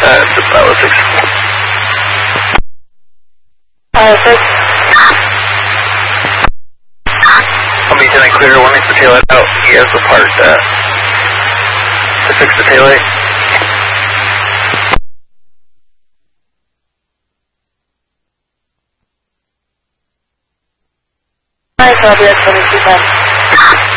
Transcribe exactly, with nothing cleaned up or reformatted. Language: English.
Uh, it's about six. Uh, six. I'll be ten clear, one needs the tail light out. He has the part uh, to fix the tail light. Nice, I'll be at twenty-two ten.